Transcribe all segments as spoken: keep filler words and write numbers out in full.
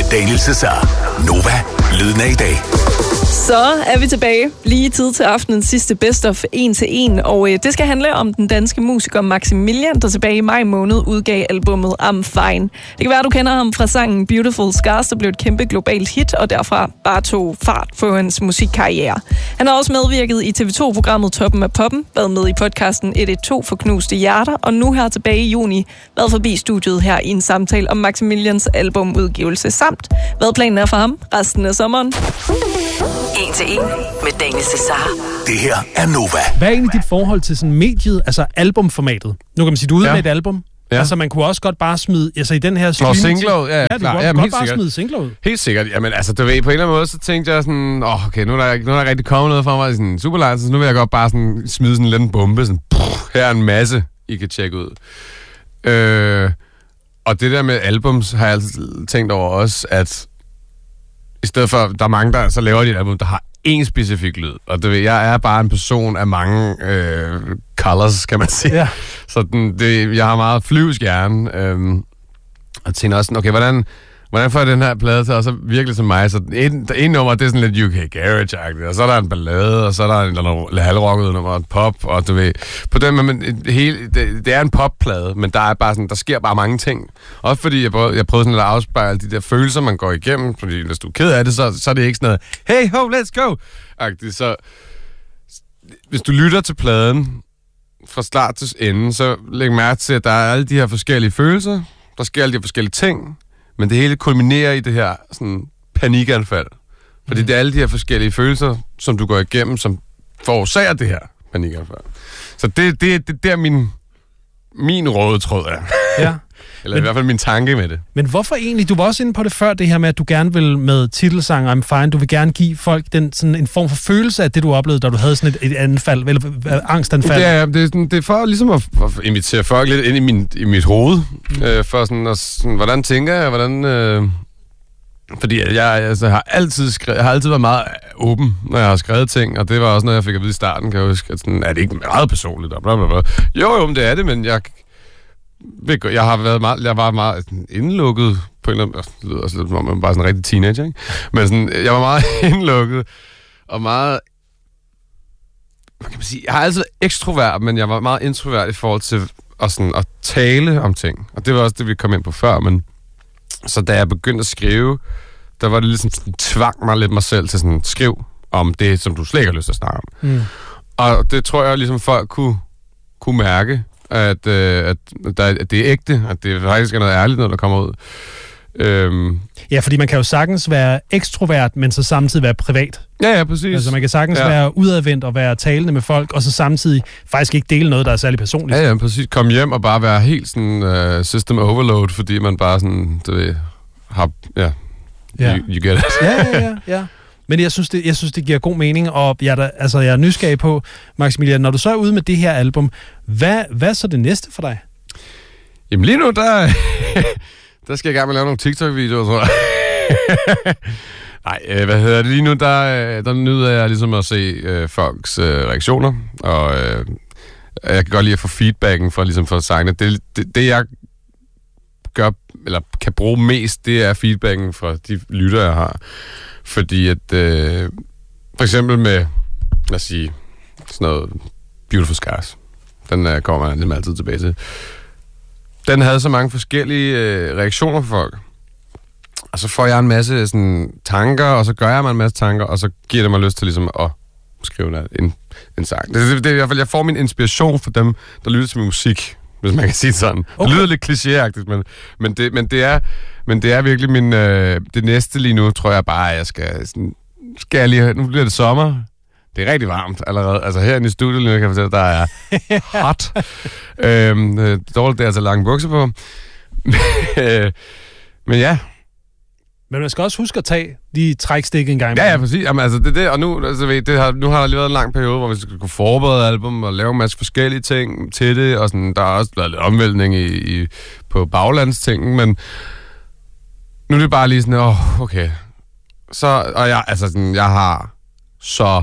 Daniel Cesar. Nova, lyden af i dag. Så er vi tilbage. Lige tid til aftenens sidste Best of en til en, og øh, det skal handle om den danske musiker Maximilian, der tilbage i maj måned udgav albummet I'm Fine. Det kan være, du kender ham fra sangen Beautiful Scars, der blev et kæmpe globalt hit, og derfra bare tog fart på hans musikkarriere. Han har også medvirket i T V to-programmet Toppen af Poppen, været med i podcasten et et to for knuste hjerter, og nu her tilbage i juni været forbi studiet her i en samtale om Maximilians albumudgivelse, samt hvad planen er for ham resten af sommeren. En til en med Daniel Cesar. Det her er Nova. Hvad er egentlig dit forhold til sådan mediet, altså albumformatet? Nu kan man sige, du er ude Ja. med et album. Ja. Altså, man kunne også godt bare smide, altså i den her streaming... Nå, singler ud, ja, ja, ja, du klar. kunne Jamen, godt helt bare sikkert. smide singler ud. Helt sikkert. Jamen, altså, du ved, på en eller anden måde, så tænkte jeg sådan, åh, oh, okay, nu er, der, nu er der rigtig kommet noget for mig, sådan super langt, så nu vil jeg godt bare sådan smide sådan en lille bombe, sådan, pff, her er en masse, I kan tjekke ud. Øh, og det der med albums, har jeg altid tænkt over også, at i stedet for, der er mange, der så laver de et album, der har en specifik lyd. Og det ved, jeg er bare en person af mange øh, colors, kan man sige. Ja. Så den, det, jeg har meget flyvsk hjerne. Øh, og tænker også, okay, hvordan, hvordan får jeg den her plade til også virkelig som mig? Så en, en nummer, det er sådan lidt U K Garage-agtigt, og så er der en ballade, og så er der en eller halvrocket nummer, og et pop, og du ved, på den måde, hele, det, det er en popplade, men der er bare sådan, der sker bare mange ting. Også fordi jeg prøvede, jeg prøvede sådan at afspejle de der følelser, man går igennem, fordi hvis du er ked af det, så, så er det ikke sådan noget, hey ho, let's go-agtigt. Så hvis du lytter til pladen fra start til ende, så læg mærke til, at der er alle de her forskellige følelser, der sker alle de forskellige ting, men det hele kulminerer i det her sådan, panikanfald. Fordi mm. det er alle de her forskellige følelser, som du går igennem, som forårsager det her panikanfald. Så det, det, det der min, min røde tråd er. Ja. Eller men, i hvert fald min tanke med det. Men hvorfor egentlig? Du var også inde på det før, det her med, at du gerne vil med titelsang I'm Fine, du vil gerne give folk den, sådan en form for følelse af det, du oplevede, da du havde sådan et, et anfald, eller øh, angstanfald. Det er, det, er sådan, det er for ligesom at, at invitere folk lidt ind i, min, i mit hoved, mm. øh, for sådan, at, sådan, hvordan tænker jeg, hvordan... Øh, fordi jeg, altså, har altid skrevet, jeg har altid været meget åben, når jeg har skrevet ting, og det var også noget, jeg fik at vide i starten, kan jeg huske, at sådan, er det ikke meget personligt, og bla bla bla. Jo, jo, men det er det, men jeg... Jeg har været meget, jeg var meget indlukket på en eller anden, det lyder også lidt, som om man bare sådan en rigtig teenager, ikke? Men sådan, jeg var meget indlukket, og meget, hvad kan man sige, jeg har altid været ekstrovert, men jeg var meget introvert i forhold til at, sådan, at tale om ting. Og det var også det, vi kom ind på før, men så da jeg begyndte at skrive, der var det ligesom sådan, tvang mig lidt mig selv til sådan, skriv om det, som du slet ikke har lyst til at snakke om. Mm. Og det tror jeg ligesom folk kunne, kunne mærke, At, øh, at, der, at det er ægte, at det faktisk er noget ærligt, når der kommer ud. Øhm. Ja, fordi man kan jo sagtens være ekstrovert, men så samtidig være privat. Ja, ja, præcis. Altså man kan sagtens ja. være udadvendt og være talende med folk, og så samtidig faktisk ikke dele noget, der er særlig personligt. Ja, ja, præcis. Kom hjem og bare være helt sådan uh, system overload, fordi man bare sådan, du ved, har, ja, ja. You, you get it. ja, ja, ja, ja. Men jeg synes, det, jeg synes, det giver god mening, og jeg er, der, altså, jeg er nysgerrig på, Maximilian, når du så er ude med det her album, hvad, hvad er så det næste for dig? Jamen lige nu, der, der skal jeg i gang med at lave nogle TikTok-videoer, tror jeg. Nej, øh, hvad hedder det? Lige nu, der, der nyder jeg ligesom at se øh, folks øh, reaktioner, og øh, jeg kan godt lide at få feedbacken fra, ligesom fra sangene. Det, det, det, jeg gør, eller kan bruge mest, det er feedbacken fra de lyttere, jeg har. Fordi at, øh, for eksempel med, lad os sige, sådan noget Beautiful Scars, den øh, kommer man ligesom altid tilbage til. Den havde så mange forskellige øh, reaktioner fra folk. Og så får jeg en masse sådan, tanker, og så gør jeg mig en masse tanker, og så giver det mig lyst til ligesom at skrive en, en sang. Det, det, det er i hvert fald, jeg får min inspiration fra dem, der lytter til min musik, hvis man kan sige sådan. Okay. Det lyder lidt klichéagtigt, men, men, det, men, det er, men det er virkelig min... Øh, det næste lige nu, tror jeg bare, at jeg skal... Sådan, skal jeg lige... Nu bliver det sommer. Det er rigtig varmt allerede. Altså herinde i studiet, nu kan jeg fortælle, der er hot. øhm, øh, dårligt, det er altså lange bukser på. Men ja... Men man skal også huske at tage de trækstik en gang. Ja, ja, præcis. Jamen, altså, det, det, og nu, altså, det har, nu har der lige været en lang periode, hvor vi skal kunne forberede album og lave en masse forskellige ting til det, og sådan, der er også været lidt omvæltning i, i, på baglandstingen, men nu er det bare lige sådan, åh, oh, okay. Så, og jeg, altså sådan, jeg har så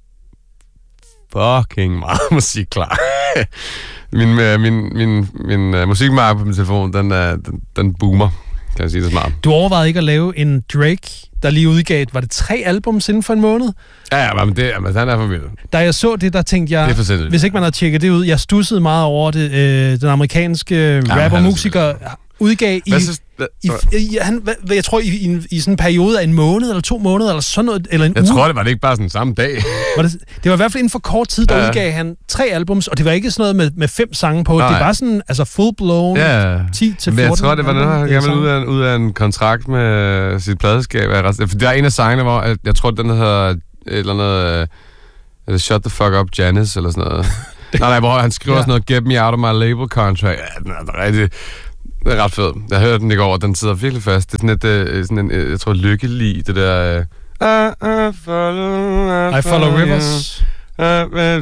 fucking meget musik klar. min, min, min, min, min uh, musikmark på min telefon, den, uh, den, den boomer. kan jeg sige det smart. Du overvejede ikke at lave en Drake, der lige udgav, var det tre albums inden for en måned? Ja, ja, men det, men han er for vild. Da jeg så det, der tænkte jeg, det hvis ikke man har tjekket det ud, jeg stussede meget over det, øh, den amerikanske ja, rapper-musiker udgav i, synes, hvad, i, i han, hvad, jeg tror, i, i, i sådan en periode af en måned, eller to måneder, eller sådan noget, eller en jeg uge. Jeg tror, det var det ikke bare sådan samme dag. Var det, det var i hvert fald inden for kort tid, der ja. udgav han tre albums, og det var ikke sådan noget med, med fem sange på. Nej. Det var sådan, altså full-blown, ja. ti til fjorten. Men jeg tror, det var noget, han gammel ud af, ud af en kontrakt med sit pladeskab. For der er en af sangene, hvor jeg, jeg tror, den hedder et eller andet, uh, det Shut the Fuck Up Janice, eller sådan noget. nej, nej, hvor han skriver ja. sådan noget, Get me out of my label contract. Ja, den er rigtig... Det er ret fedt. Jeg hørte den i går, og den sidder virkelig fast. Det er sådan et, sådan en, jeg tror, lykkelig, det der... Uh, I follow, I follow rivers. Ja.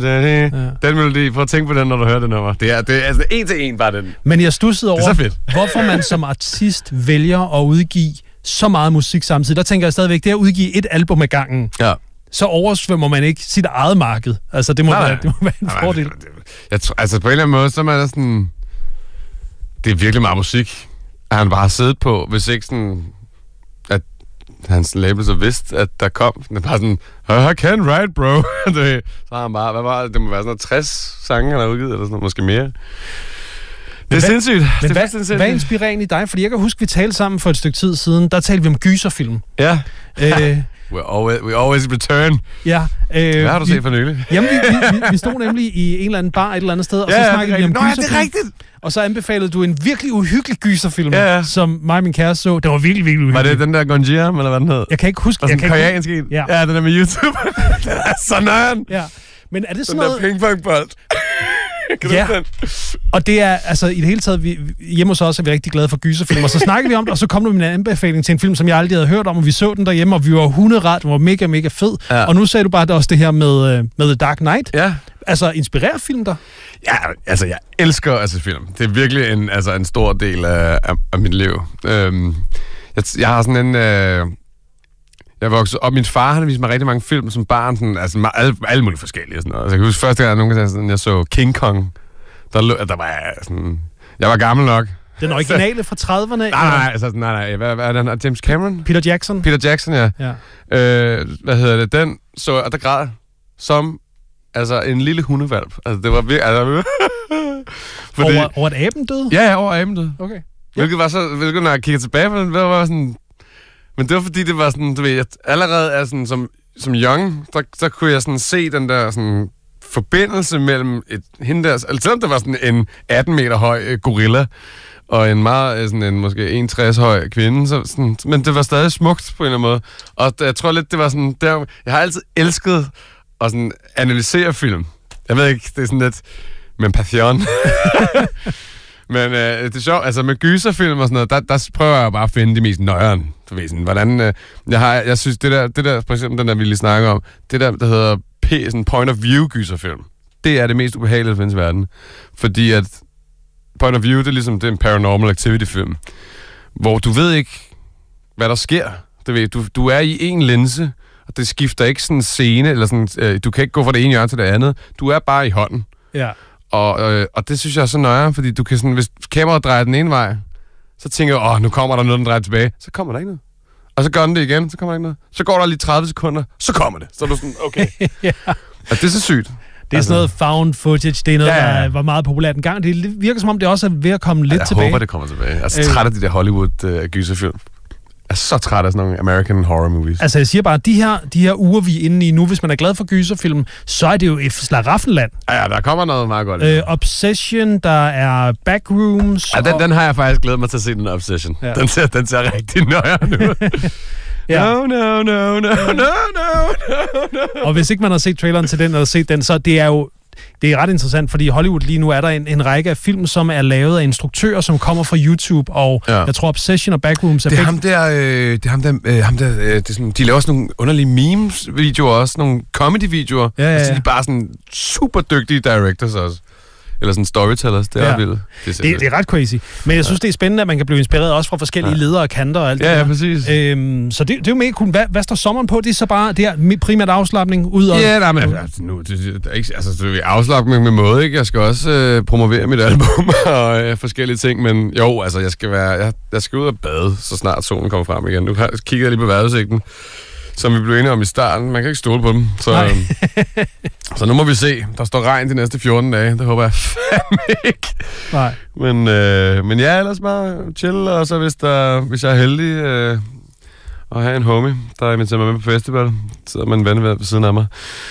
Den melodi, prøv at tænke på den, når du hører det nummer. Det er, det er altså en til en bare den. Men jeg stussede over, det er så fedt. hvorfor man som artist vælger at udgive så meget musik samtidig. Der tænker jeg stadigvæk, det at udgive et album ad gangen. Ja. Så oversvømmer man ikke sit eget marked. Altså, det må, nej, være, det må være en nej, fordel. Nej, jeg tror, altså, på en eller anden måde, så er man sådan... Det er virkelig meget musik, at han bare har siddet på, hvis ikke sådan, at hans label så vidste, at der kom. Det er bare sådan, I can write, bro. det, så har han bare, hvad var det? Det må være sådan noget tres sange, han har udgivet, eller sådan noget, måske mere. Det er hvad, sindssygt. Men det er hvad, sindssygt. Hvad inspirerer egentlig dig? Fordi jeg kan huske, vi talte sammen for et stykke tid siden, der talte vi om gyserfilm. Ja. Øh, We always, we always return. Ja, øh, hvad har du vi, set for nylig? Jamen, vi, vi, vi, vi stod nemlig i en eller anden bar et eller andet sted, og ja, så snakkede vi om Nå, gyserfilm. Ja, det er rigtigt. Og så anbefalede du en virkelig uhyggelig gyserfilm, ja, ja. som mig og min kæreste så. Det var virkelig, virkelig uhyggelig. Var det den der Gonjiam, eller hvad den hed? Jeg kan ikke huske. Og sådan en koreansk en? Ja. ja, den der med YouTube. den er så nøjeren. Ja. Men er det sådan den noget... der pingpongbold. ja, og det er, altså i det hele taget, vi, hjemme hos os er vi rigtig glade for gyserfilm, og så snakkede vi om det, og så kom du med en anbefaling til en film, som jeg aldrig havde hørt om, og vi så den derhjemme, og vi var hunderet, den var mega, mega fed. Ja. Og nu sagde du bare også det her med, med The Dark Knight. Ja. Altså, inspirerer film dig? Ja, altså jeg elsker altså film. Det er virkelig en, altså, en stor del af, af, af mit liv. Øhm, jeg, jeg har sådan en... Øh, jeg voksede op. Min far, han viste mig rigtig mange film som barn, sådan, altså alle, alle mulige forskellige. Sådan noget. Altså, jeg kan huske første gang, nogen kan sige, jeg så King Kong. Der, der var jeg sådan... Jeg var gammel nok. Den originale fra trediverne? Nej, nej, altså, nej, nej. Hvad, hvad er den? James Cameron? Peter Jackson? Peter Jackson, ja. ja. Øh, hvad hedder det? Den så jeg, og der græd som altså en lille hundevalp. Altså, det var virkelig... Altså, fordi, over, over at aben døde? Ja, ja, over aben døde. Okay. Ja. Hvilket var så... Hvilket, når jeg kigger tilbage på den, det var sådan... Men det var fordi, det var sådan, du ved, jeg allerede er sådan, som, som young, der, der kunne jeg sådan se den der sådan forbindelse mellem et, hende der, altså selvom der var sådan en atten meter høj øh, gorilla, og en meget, sådan en måske en komma tres høj kvinde, så sådan, men det var stadig smukt på en eller anden måde. Og jeg tror lidt, det var sådan, der, jeg har altid elsket at sådan analysere film. Jeg ved ikke, det er sådan lidt, men passion. Men øh, det er sjovt, altså med gyserfilm og sådan noget, der, der prøver jeg bare at finde de mest nøjeren. Du ved sådan, hvordan... Øh, jeg, har, jeg synes, det der, det der, for eksempel den der, vi lige snakker om, det der, der hedder P, sådan point of view gyserfilm, det er det mest ubehagelige, der findes i verden. Fordi at point of view, det er ligesom, det er en paranormal activity film, hvor du ved ikke, hvad der sker. Du ved, du, du er i en linse, og det skifter ikke sådan en scene, eller sådan, øh, du kan ikke gå fra det ene hjørne til det andet. Du er bare i hånden. Ja. Og, øh, og det synes jeg er så nøjere, fordi du kan sådan, hvis kameraet drejer den ene vej, så tænker jeg, åh, nu kommer der noget, den drejer tilbage. Så kommer der ikke noget. Og så gør den det igen, så kommer der ikke noget. Så går der lige tredive sekunder, så kommer det. Så er du sådan, okay. ja. Og det er så sygt. Det er altså, sådan noget found footage, det er noget, ja, ja. der var meget populært en gang. Det virker som om, det også er ved at komme lidt jeg tilbage. Jeg håber, det kommer tilbage. Jeg er så træt af de der Hollywood-gyserfilm. Jeg er så træt af sådan nogle American horror movies. Altså, jeg siger bare, de her, de her uger, vi er inde i nu, hvis man er glad for gyserfilm, så er det jo et slaraffenland. Ja, ja, der kommer noget meget godt. Øh, Obsession, der er Backrooms. Ja, den, og... den har jeg faktisk glædet mig til at se, den Obsession. Ja. Den, ser, den ser rigtig nøjere ud. ja. No, no, no, no, no, no, no. Og hvis ikke man har set traileren til den, eller set den, så det er jo det er ret interessant, fordi i Hollywood lige nu er der en, en række af film, som er lavet af instruktører, som kommer fra YouTube, og ja. jeg tror Obsession og Backrooms er det er ham der, øh, det er ham der, øh, ham der øh, det er sådan, de laver også nogle underlige memes-videoer også, nogle comedy-videoer. Ja, ja, ja. Altså, de er bare sådan super dygtige directors også. eller sådan storytellers. Det er Ja. vildt. Det, det, det er ret crazy. Men jeg synes, det er spændende, at man kan blive inspireret også fra forskellige ja. ledere og kanter og alt Ja, det ja, der. præcis. Øhm, så det, det er jo mega cool. Hvad, hvad står sommeren på? Det er så bare det er primært afslapning ud og... Ja, nej, men altså, nu, det, det er ikke, altså, det er afslapning med måde, ikke? Jeg skal også øh, promovere mit album og øh, forskellige ting, men jo, altså, jeg skal være, jeg, jeg skal ud og bade, så snart solen kommer frem igen. Nu har, kigger jeg lige på vejrudsigten, som vi blev enige om i starten. Man kan ikke stole på dem, så, øh, så nu må vi se. Der står regn de næste fjorten dage, det håber jeg fandme ikke. Nej. Men, øh, men ja, ellers bare chill, og så hvis, der, hvis jeg er heldig øh, at have en homie, der inviterer mig med på festival, så sidder man en ven ved siden af mig.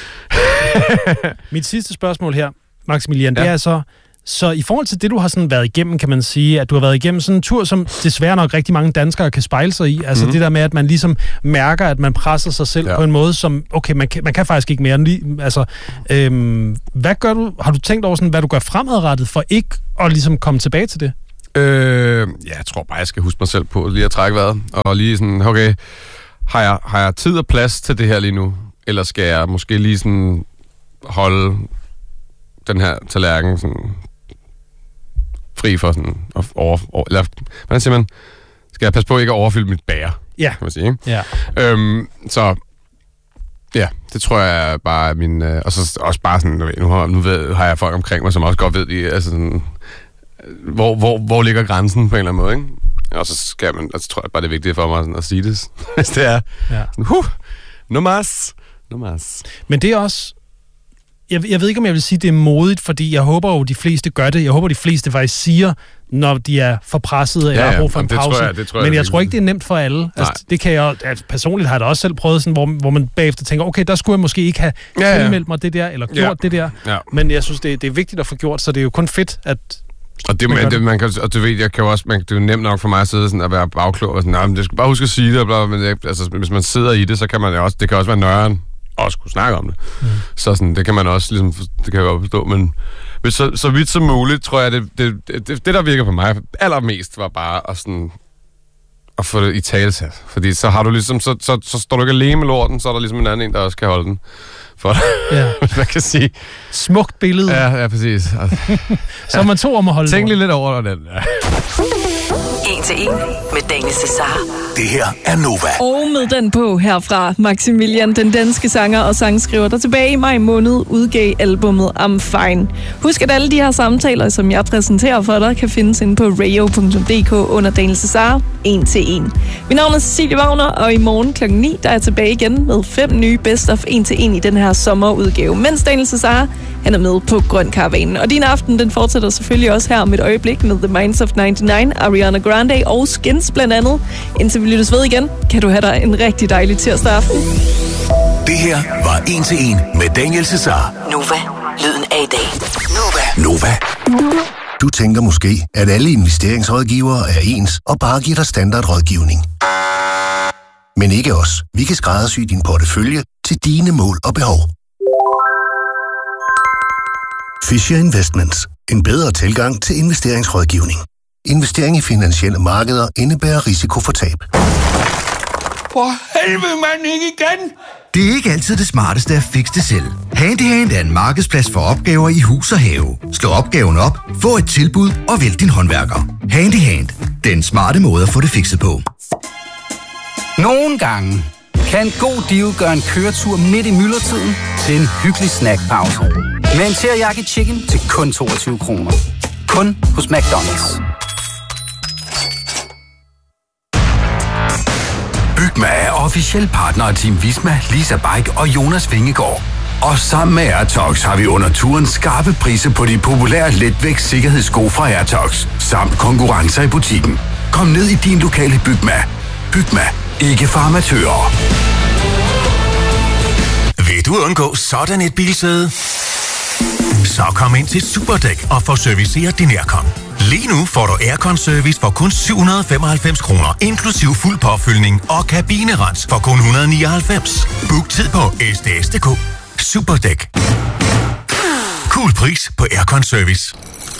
Mit sidste spørgsmål her, Maximilian, Ja. det er så, så i forhold til det, du har sådan været igennem, kan man sige, at du har været igennem sådan en tur, som desværre nok rigtig mange danskere kan spejle sig i. Altså mm-hmm. det der med, at man ligesom mærker, at man presser sig selv ja. på en måde, som, okay, man kan, man kan faktisk ikke mere. Lige, altså, øhm, hvad gør du, har du tænkt over sådan, hvad du gør fremadrettet, for ikke at ligesom komme tilbage til det? Øh, ja, jeg tror bare, jeg skal huske mig selv på lige at trække vejret, og lige sådan, okay, har jeg, har jeg tid og plads til det her lige nu? Eller skal jeg måske lige sådan holde den her tallerken sådan fri for sådan over, over eller hvordan siger man, skal jeg passe på ikke at overfylde mit bære, Ja. kan man sige, ikke? Ja. Øhm, så ja, det tror jeg bare er min, øh, og så også bare sådan, nu, nu, har, nu ved, har jeg folk omkring mig, som også godt ved, de, altså sådan, hvor, hvor, hvor ligger grænsen på en eller anden måde, ikke? Og så skal man, altså, tror jeg bare, det er vigtigt for mig sådan, at sige det, hvis det er Ja. sådan, huh, no mas, no mas. Men det er også... Jeg, jeg ved ikke, om jeg vil sige, det er modigt, fordi jeg håber jo, de fleste gør det. Jeg håber, de fleste faktisk siger, når de er for presset eller Ja, ja. har brug for en Jamen, det pause. tror jeg- det tror jeg, Men det er jeg tror ikke, vigtigt. det er nemt for alle. Altså, det kan jeg, altså, personligt har jeg da også selv prøvet, sådan, hvor, hvor man bagefter tænker, okay, der skulle jeg måske ikke have Ja, ja. tilmeldt mig det der, eller gjort Ja. det der. Ja. Men jeg synes, det, det er vigtigt at få gjort, så det er jo kun fedt, at... Og det, Man gør man, det. det, man kan, og du ved, jeg kan jo også, man, det er jo nemt nok for mig at sidde sådan og være bagklog og sådan, nej, men jeg skal bare huske at sige det, og bla, men jeg, altså, hvis man sidder i det, så kan man jo også, det kan også være nøjeren også kunne snakke om det. Mm. Så sådan, det kan man også ligesom, det kan jeg godt forstå, men hvis så, så vidt som muligt, tror jeg, det, det, det, det, der virker på mig allermest, var bare at sådan, at få det i talesat. Fordi så har du ligesom, så, så, så står du ikke alene med lorten, så er der ligesom en anden en, der også kan holde den. For dig. Ja. Hvad kan jeg sige? Smukt billede. Ja, ja, præcis. Altså, Så er man to om at holde tænk det. lige lidt over den. Ja. En til en med Daniel Cesar. Det her er Nova. Og med den på herfra, Maximilian, den danske sanger og sangskriver, der tilbage i maj måned udgav albumet I'm Fine. Husk, at alle de her samtaler, som jeg præsenterer for dig, kan findes inde på radio punktum d k under Daniel Cesar en til en. Mit navn er Cecilie Wagner, og i morgen klokken ni, der er jeg tilbage igen med fem nye Best of en til en i den her sommerudgave, mens Daniel Cesar, han er med på Grøn Karavanen. Og din aften, den fortsætter selvfølgelig også her om et øjeblik med The Minds of nioghalvfems, Ariana Grande og Skins blandt andet. Indtil vi lyttes ved igen, kan du have dig en rigtig dejlig tirsdag aften. Det her var en til en med Daniel Cesar. Nova, lyden af i dag. Nova. Nova. Du tænker måske, at alle investeringsrådgivere er ens og bare giver dig standardrådgivning. Men ikke os. Vi kan skræddersy din portefølje til dine mål og behov. Fisher Investments. En bedre tilgang til investeringsrådgivning. Investering i finansielle markeder indebærer risiko for tab. For helvede, mand, ikke igen! Det er ikke altid det smarteste at fikse det selv. Handyhand er en markedsplads for opgaver i hus og have. Slå opgaven op, få et tilbud og vælg din håndværker. Handyhand. Den smarte måde at få det fikset på. Nogle gange kan en god deal gøre en køretur midt i myldretiden til en hyggelig snackpause. Med en teriyaki chicken til kun toogtyve kroner. Kun hos McDonald's. Bygma er officiel partner af Team Visma, Lisa Bike og Jonas Vingegaard. Og sammen med Airtox har vi under turen skarpe priser på de populære letvægts sikkerhedssko fra Airtox, samt konkurrencer i butikken. Kom ned i din lokale Bygma. Bygma. Ikke for amatører. Vil du undgå sådan et bilsæde? Så kom ind til Superdæk og få serviceret din aircon. Lige nu får du aircon-service for kun syv hundrede og femoghalvfems kroner, inklusiv fuld påfyldning og kabinerens for kun et hundrede og nioghalvfems. Book tid på s d s punktum d k. Superdæk. Cool pris på aircon-service.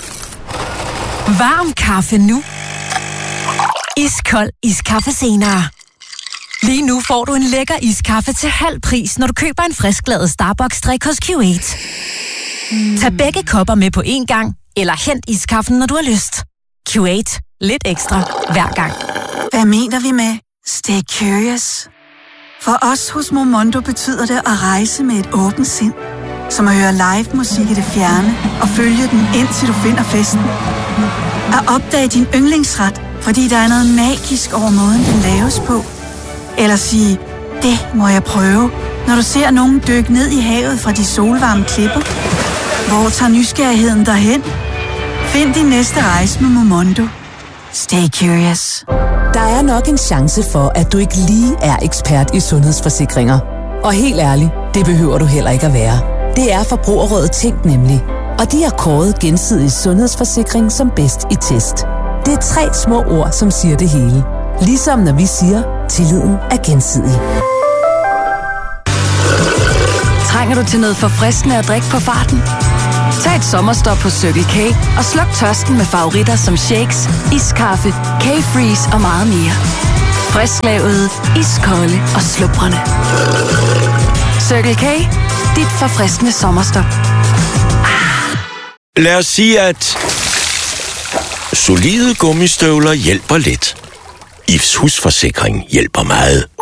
Varm kaffe nu. Iskold iskaffe senere. Lige nu får du en lækker iskaffe til halv pris, når du køber en friskladet Starbucks-drik hos Q otte. Tag begge kopper med på én gang, eller hent iskaffen, når du har lyst. Q otte. Lidt ekstra hver gang. Hvad mener vi med stay curious? For os hos Momondo betyder det at rejse med et åbent sind. Som at høre live musik i det fjerne og følge den indtil du finder festen. At opdage din yndlingsret, fordi der er noget magisk over måden, den laves på. Eller sige, det må jeg prøve, når du ser nogen dykke ned i havet fra de solvarme klipper. Hvor tager nysgerrigheden derhen? Find din næste rejse med Momondo. Stay curious. Der er nok en chance for, at du ikke lige er ekspert i sundhedsforsikringer. Og helt ærligt, det behøver du heller ikke at være. Det er Forbrugerrådet Tænk nemlig. Og de har kåret gensidig sundhedsforsikring som bedst i test. Det er tre små ord, som siger det hele. Ligesom når vi siger, tilliden er gensidig. Trænger du til noget forfriskende at drikke på farten? Tag et sommerstop på Circle K og sluk tørsten med favoritter som shakes, iskaffe, K-Freeze og meget mere. Frisklavet, iskolde og slubrende. Circle K, dit forfriskende sommerstop. Lad os sige, at solide gummistøvler hjælper lidt. I F S husforsikring hjælper meget.